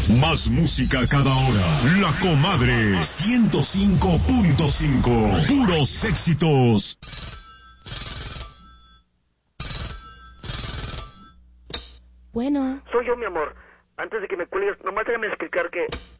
Más música cada hora. La Comadre 105.5. Puros éxitos. Bueno. Soy yo, mi amor. Antes de que me cuelgues, nomás déjame explicar que